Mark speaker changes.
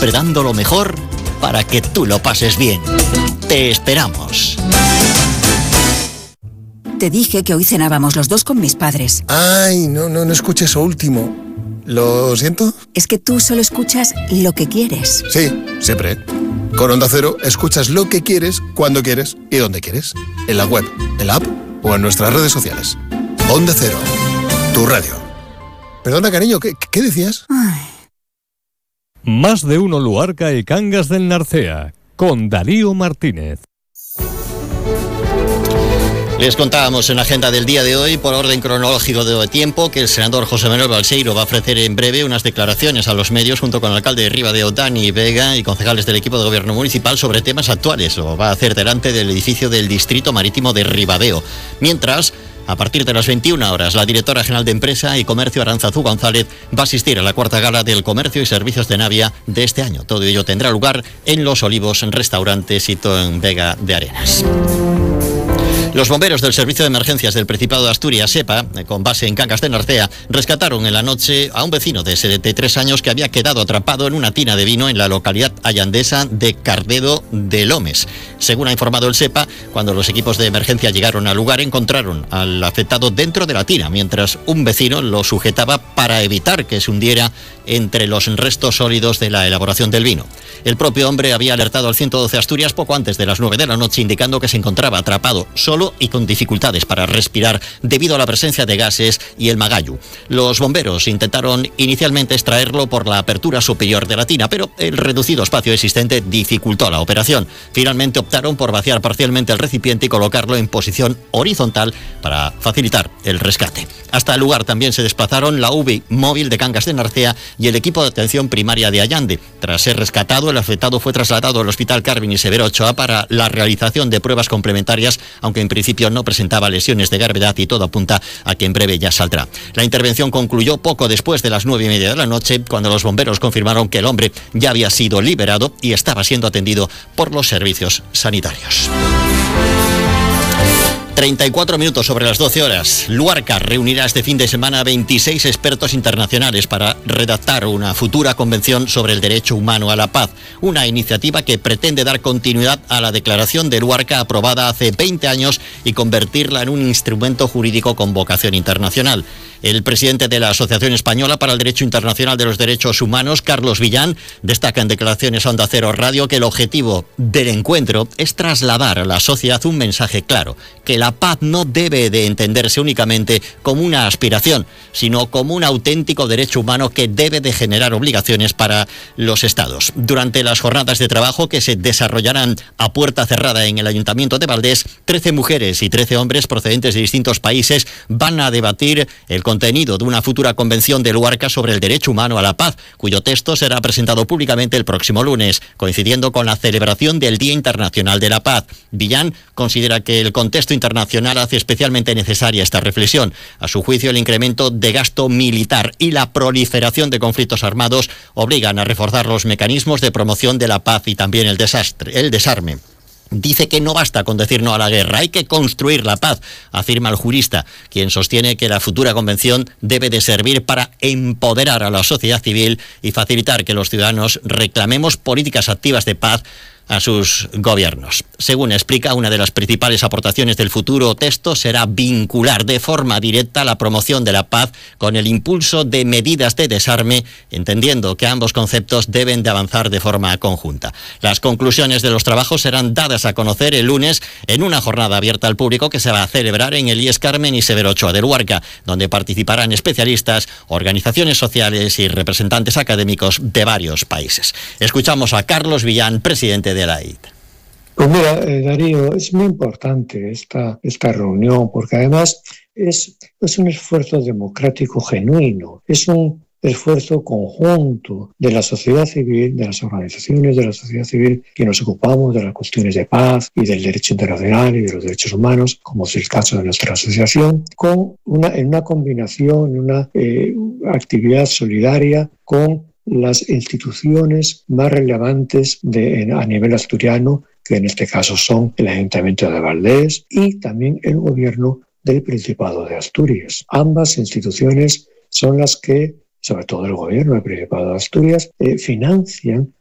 Speaker 1: siempre dando lo mejor para que tú lo pases bien. Te esperamos.
Speaker 2: Te dije que hoy cenábamos los dos con mis padres.
Speaker 3: Ay, no escuché eso último. ¿Lo siento?
Speaker 2: Es que tú solo escuchas lo que quieres.
Speaker 3: Sí, siempre. Con Onda Cero escuchas lo que quieres, cuando quieres y donde quieres. En la web, en la app o en nuestras redes sociales. Onda Cero, tu radio. Perdona, cariño, ¿qué decías?
Speaker 2: Ay.
Speaker 4: Más de uno Luarca y Cangas del Narcea, con Darío Martínez.
Speaker 1: Les contábamos en la agenda del día de hoy, por orden cronológico de tiempo, que el senador José Manuel Balseiro va a ofrecer en breve unas declaraciones a los medios junto con el alcalde de Ribadeo, Dani Vega, y concejales del equipo de gobierno municipal sobre temas actuales. Lo va a hacer delante del edificio del Distrito Marítimo de Ribadeo. Mientras, a partir de las 21 horas, la directora general de Empresa y Comercio, Arantzazu González, va a asistir a la cuarta gala del Comercio y Servicios de Navia de este año. Todo ello tendrá lugar en Los Olivos, Restaurante, sito en Vega de Arenas. Los bomberos del Servicio de Emergencias del Principado de Asturias, SEPA, con base en Cangas de Narcea, rescataron en la noche a un vecino de 73 años que había quedado atrapado en una tina de vino en la localidad allandesa de Cardedo de Lomes. Según ha informado el SEPA, cuando los equipos de emergencia llegaron al lugar, encontraron al afectado dentro de la tina, mientras un vecino lo sujetaba para evitar que se hundiera entre los restos sólidos de la elaboración del vino. El propio hombre había alertado al 112 Asturias poco antes de las 9 de la noche, indicando que se encontraba atrapado solo y con dificultades para respirar debido a la presencia de gases y el magallu. Los bomberos intentaron inicialmente extraerlo por la apertura superior de la tina, pero el reducido espacio existente dificultó la operación. Finalmente optaron por vaciar parcialmente el recipiente y colocarlo en posición horizontal para facilitar el rescate. Hasta el lugar también se desplazaron la UBI móvil de Cangas de Narcea y el equipo de atención primaria de Allande. Tras ser rescatado, el afectado fue trasladado al Hospital Carmen y Severo Ochoa para la realización de pruebas complementarias, aunque en principio no presentaba lesiones de gravedad y todo apunta a que en breve ya saldrá. La intervención concluyó poco después de las 9:30 de la noche, cuando los bomberos confirmaron que el hombre ya había sido liberado y estaba siendo atendido por los servicios sanitarios. 34 minutos sobre las 12 horas. Luarca reunirá este fin de semana a 26 expertos internacionales para redactar una futura convención sobre el derecho humano a la paz, una iniciativa que pretende dar continuidad a la declaración de Luarca aprobada hace 20 años y convertirla en un instrumento jurídico con vocación internacional. El presidente de la Asociación Española para el Derecho Internacional de los Derechos Humanos, Carlos Villán, destaca en declaraciones a Onda Cero Radio que el objetivo del encuentro es trasladar a la sociedad un mensaje claro, que la paz no debe de entenderse únicamente como una aspiración, sino como un auténtico derecho humano que debe de generar obligaciones para los Estados. Durante las jornadas de trabajo que se desarrollarán a puerta cerrada en el Ayuntamiento de Valdés, 13 mujeres y 13 hombres procedentes de distintos países van a debatir el contenido de una futura convención de Luarca sobre el derecho humano a la paz, cuyo texto será presentado públicamente el próximo lunes, coincidiendo con la celebración del Día Internacional de la Paz. Villán considera que el contexto internacional hace especialmente necesaria esta reflexión. A su juicio, el incremento de gasto militar y la proliferación de conflictos armados obligan a reforzar los mecanismos de promoción de la paz y también el desarme. Dice que no basta con decir no a la guerra, hay que construir la paz, afirma el jurista, quien sostiene que la futura convención debe de servir para empoderar a la sociedad civil y facilitar que los ciudadanos reclamemos políticas activas de paz a sus gobiernos. Según explica, una de las principales aportaciones del futuro texto será vincular de forma directa la promoción de la paz con el impulso de medidas de desarme, entendiendo que ambos conceptos deben de avanzar de forma conjunta. Las conclusiones de los trabajos serán dadas a conocer el lunes en una jornada abierta al público que se va a celebrar en el IES Carmen y Severo Ochoa de Luarca, donde participarán especialistas, organizaciones sociales y representantes académicos de varios países. Escuchamos a Carlos Villán, presidente de la AID.
Speaker 5: Pues mira, Darío, es muy importante esta reunión porque además es un esfuerzo democrático genuino, es un esfuerzo conjunto de la sociedad civil, de las organizaciones de la sociedad civil que nos ocupamos de las cuestiones de paz y del derecho internacional y de los derechos humanos, como es el caso de nuestra asociación, en una combinación, en una actividad solidaria con las instituciones más relevantes a nivel asturiano, que en este caso son el Ayuntamiento de Valdés y también el Gobierno del Principado de Asturias. Ambas instituciones son las que, sobre todo el Gobierno del Principado de Asturias, financian